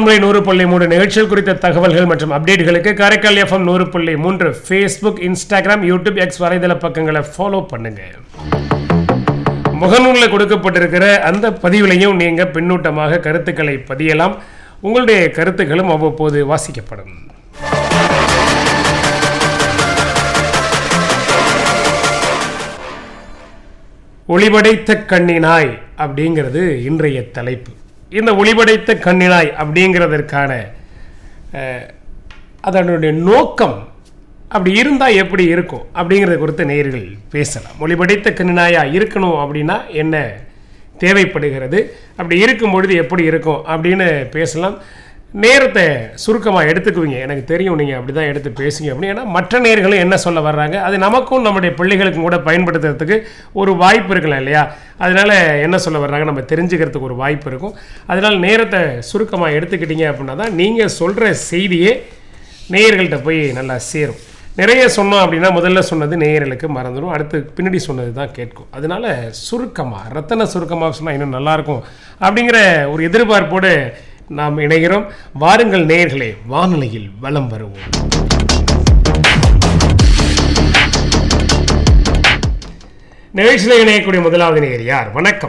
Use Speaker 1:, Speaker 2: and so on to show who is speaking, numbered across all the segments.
Speaker 1: பண்பலை 100.3 நிகழ்ச்சிகள் குறித்த தகவல்கள் மற்றும் அப்டேட்டுகளுக்கு Karaikal FM 100.3 Facebook, Instagram, YouTube, X வலைதள பக்கங்களை ஃபாலோ பண்ணுங்க. முகநூலில் கொடுக்கப்பட்டிருக்கிற அந்த பதிவிலையும் நீங்கள் பின்னூட்டமாக கருத்துக்களை பதியலாம். உங்களுடைய கருத்துக்களும் அவ்வப்போது வாசிக்கப்படும். ஒளிபடைத்த கண்ணினாய் அப்படிங்கிறது இன்றைய தலைப்பு. இந்த ஒளிபடைத்த கண்ணினாய் அப்படிங்கிறதற்கான அதனுடைய நோக்கம் அப்படி இருந்தால் எப்படி இருக்கும் அப்படிங்கிறத குறித்து நேயர்கள் பேசலாம். ஒளிபடைத்த கண்ணினாயா இருக்கணும் அப்படின்னா என்ன தேவைப்படுகிறது, அப்படி இருக்கும் பொழுது எப்படி இருக்கும் அப்படின்னு பேசலாம். நேரத்தை சுருக்கமாக எடுத்துக்குவீங்க, எனக்கு தெரியும் நீங்கள் அப்படி தான் எடுத்து பேசுங்க அப்படின்னு. ஏன்னா மற்ற நேயர்களும் என்ன சொல்ல வர்றாங்க அது நமக்கும் நம்முடைய பிள்ளைகளுக்கும் கூட பயன்படுத்துறதுக்கு ஒரு வாய்ப்பு இருக்கலாம் இல்லையா? அதனால் என்ன சொல்ல வர்றாங்க நம்ம தெரிஞ்சுக்கிறதுக்கு ஒரு வாய்ப்பு இருக்கும். அதனால் நேரத்தை சுருக்கமாக எடுத்துக்கிட்டீங்க அப்படின்னா தான் நீங்கள் சொல்கிற செய்தியே நேயர்கள்ட்ட போய் நல்லா சேரும். நிறைய சொன்னோம் அப்படின்னா முதல்ல சொன்னது நேயர்களுக்கு மறந்துடும், அடுத்து பின்னாடி சொன்னது தான் கேட்கும். அதனால் சுருக்கமாக ரத்தன சுருக்கமாக சொன்னால் இன்னும் நல்லாயிருக்கும் அப்படிங்கிற ஒரு எதிர்பார்ப்போடு நாம் இணைகிறோம். வாருங்கள் நேயர்களே, வானொலியில் வலம் வருவோம். நிகழ்ச்சியில் இணையக்கூடிய முதலாவது நேயர் யார்? வணக்கம்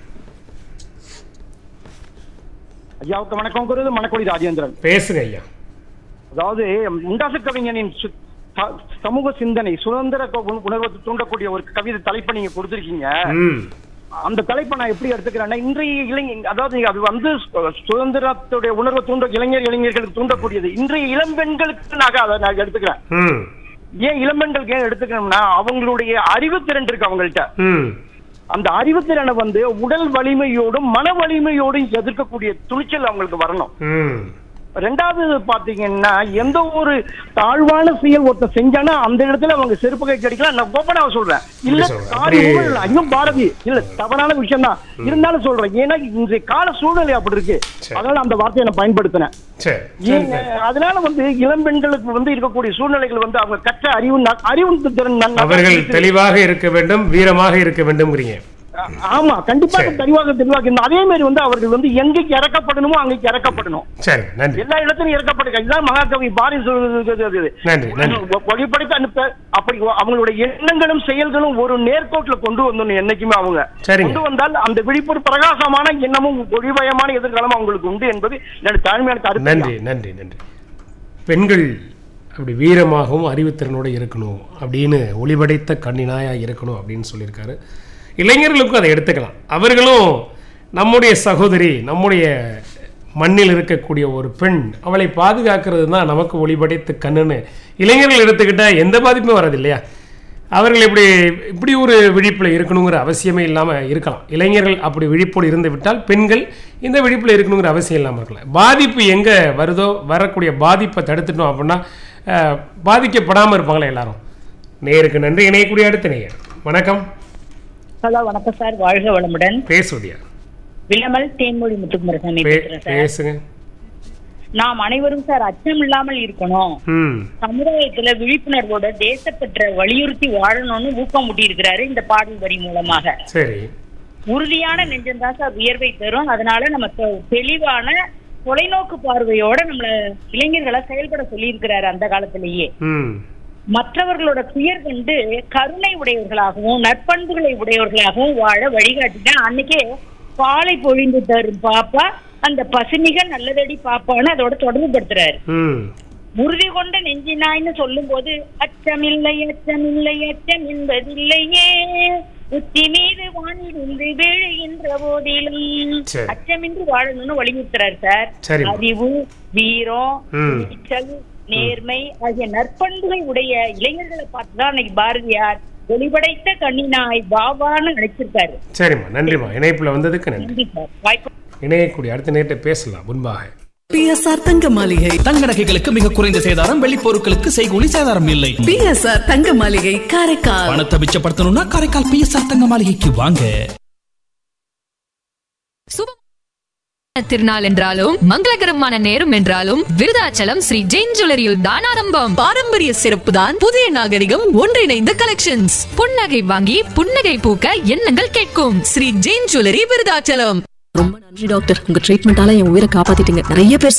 Speaker 2: ஐயாவுக்கு வணக்கம் கூறுவது மணக்கொடி ராஜேந்திரன்.
Speaker 1: பேசுங்க ஐயா.
Speaker 2: அதாவது முண்டாசு கவிஞனின் சமூக சிந்தனை சுதந்திர உணர்வை தூண்டக்கூடிய ஒரு கவிதை தலைப்பை நீங்க கொடுத்திருக்கீங்க. அந்த தலைப்பை நான் எப்படி எடுத்துக்கிறேன்னா, இன்றைய இளைஞர், அதாவது அது வந்து சுதந்திரத்துடைய உணர்வை தூண்ட இளைஞர்களுக்கு தூண்டக்கூடியது. இன்றைய இளம்பெண்களுக்கு நான் எடுத்துக்கிறேன். ஏன் இளம்பெண்களுக்கு ஏன் எடுத்துக்கணும்னா, அவங்களுடைய அறிவுத்திறன் இருக்கு அவங்கள்ட்ட. அந்த அறிவுத்திறனை வந்து உடல் வலிமையோடும் மன வலிமையோடும் எதிர்க்கக்கூடிய துணிச்சல் அவங்களுக்கு வரணும். ரெண்டாவது பாத்தீங்கன்னா, எந்த ஒரு தாழ்வான செயல் ஒருத்தர் செஞ்சானா அந்த இடத்துல அவங்க செருப்பு கை கிடைக்கலாம். நான் கோபனா சொல்றேன், இல்ல ஐயோ பாரதி இல்ல தவறான விஷயம் தான் இருந்தாலும் சொல்றேன். ஏன்னா இன்றைய கால சூழ்நிலை அப்படி இருக்கு, அதனால அந்த வார்த்தையை நான் பயன்படுத்தினேன். அதனால வந்து இளம்பெண்களுக்கு வந்து இருக்கக்கூடிய சூழ்நிலைகள் வந்து அவங்க கற்ற அறிவு திறன்
Speaker 1: அவர்கள் தெளிவாக இருக்க வேண்டும், வீரமாக இருக்க வேண்டும்.
Speaker 2: ஆமா, கண்டிப்பாக தெளிவாக அதே மாதிரி வந்து அவர்கள் வந்து எங்கேக்கு இறக்கப்படணுமோ அங்கேக்கு இறக்கப்படணும். எல்லா இடத்திலும் இறக்கப்படுங்க. இதுதான் மகாகவி பாரதி வழிபடுத்த அனுப்ப. அப்படி அவங்களுடைய எண்ணங்களும் செயல்களும் ஒரு நேர்கோட்டுல கொண்டு வந்தோம். என்னைக்குமே அவங்க கொண்டு வந்தால் அந்த விழிப்புணர்வு பிரகாசமான எண்ணமும் ஒளிமயமான எதிர்காலம் அவங்களுக்கு உண்டு என்பது என்னுடைய தாழ்மையான கருத்து.
Speaker 1: நன்றி நன்றி நன்றி. பெண்கள் அப்படி வீரமாகவும் அறிவுத்திறனோடு இருக்கணும் அப்படின்னு, ஒளிபடைத்த கண்ணினாயா இருக்கணும் அப்படின்னு சொல்லியிருக்காரு. இளைஞர்களுக்கும் அதை எடுத்துக்கலாம். அவர்களும் நம்முடைய சகோதரி, நம்முடைய மண்ணில் இருக்கக்கூடிய ஒரு பெண், அவளை பாதுகாக்கிறது தான் நமக்கு ஒளிபடைத்த கண்ணுன்னு இளைஞர்கள் எடுத்துக்கிட்டால் எந்த பாதிப்பும் வராது இல்லையா? அவர்கள் இப்படி ஒரு விழிப்பில் இருக்கணுங்கிற அவசியமே இல்லாமல் இருக்கலாம். இளைஞர்கள் அப்படி விழிப்போடு இருந்து விட்டால் பெண்கள் இந்த விழிப்பில் இருக்கணுங்கிற அவசியம் இல்லாமல் இருக்கலாம். பாதிப்பு எங்கே வருதோ, வரக்கூடிய பாதிப்பை தடுத்துட்டோம் அப்படின்னா பாதிக்கப்படாமல் இருப்பாங்களே எல்லாரும். நேருக்கு நன்றி. இணையக்கூடிய அடுத்த நேயர். வணக்கம்.
Speaker 3: ஹலோ, வணக்கம் சார். வாழ்க வளமுடன்.
Speaker 1: பேசுவதியா?
Speaker 3: விளமல் தேன்மொழி முத்துக்குமரசாமி பேசுங்க. நாம் அனைவரும் சார் அச்சம் இல்லாமல் இருக்கணும், சமுதாயத்துல விழிப்புணர்வோட தேசப்பற்ற வலியுறுத்தி வாழணும்னு ஊக்கம் ஊட்டி இருக்கிறாரு இந்த பாடல் வரி மூலமாக. சரி, உறுதியான நெஞ்சம் தான் சார் உயர்வை தரும். அதனால நம்ம தெளிவான தொலைநோக்கு பார்வையோட நம்மள இளைஞர்களை செயல்பட சொல்லி இருக்கிறாரு அந்த காலத்திலேயே. மற்றவர்களோட துயர் கண்டு கருணை உடையவர்களாகவும் நற்பண்புகளை உடையவர்களாகவும் வாழ வழிகாட்டினா அன்னைக்கே பாலை பொழிந்து தரும் பாப்பா அந்த பசுமிக நல்லதடி பாப்பான்னு அதோட தொடர்பு படுத்துறாரு. உறுதி கொண்ட நெஞ்சினாய்னு சொல்லும் போது அச்சமில்லை அச்சமில்லை அச்சம் என்பதில்லையே, உச்சி மீது வானிலிருந்து வீழுகின்ற போதிலும் அச்சமின்றி வாழணும்னு வலியுறுத்துறாரு சார். அறிவு, வீரம், நேர்மை ஆகிய நற்பண்புகள் உடைய இளைஞர்களை பார்த்துதான் அன்னைக்கு பாரதியார் ஒளிபடைத்த கண்ணினாய் பாபான்னு நினைச்சிருக்காரு.
Speaker 1: சரிம்மா, நன்றிம்மா. இணைப்புல வந்ததுக்கு நன்றி. இணையக்கூடிய அடுத்த நேரத்தை பேசலாம். முன்பாக
Speaker 4: பிஎஸ்ஆர் தங்க மாளிகை.
Speaker 5: தங்க நகைகளுக்கு மிக குறைந்த சேதாரம், வெள்ளி பொருட்களுக்கு செய்கூலி சேதாரம் இல்லை.
Speaker 4: பிஎஸ்ஆர் தங்க மாளிகை, காரைக்கால்.
Speaker 5: பணத்தை மிச்சப்படுத்தணும்னா காரைக்கால் பிஎஸ்ஆர் தங்க மாளிகைக்கு வாங்க.
Speaker 6: திருநாள் என்றாலும் மங்களகரமான நேரம் என்றாலும் விருதாச்சலம் ஸ்ரீ ஜெயின் ஜுவல்லரியில் தான் ஆரம்பம்.
Speaker 4: பாரம்பரிய சிறப்பு தான் புதிய நாகரிகம் ஒன்றிணைந்த கலெக்ஷன்ஸ்.
Speaker 6: புன்னகை வாங்கி புன்னகை பூக்க எண்ணங்கள் கேட்கும்
Speaker 4: ஸ்ரீ ஜெயின் ஜுவல்லரி, விருதாச்சலம். ரொம்ப நன்றி டாக்டர், உங்க ட்ரீட்மெண்டால என் உயிரை காப்பாத்திட்டீங்க. நிறைய பேர்